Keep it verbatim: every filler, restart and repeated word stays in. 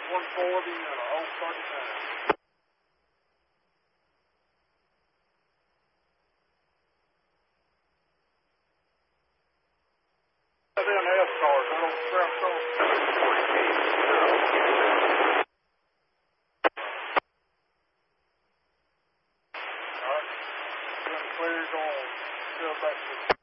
one forty and a oh thirty-nine. They're in S cars, I don't scrap cars. All right, clear going, still back to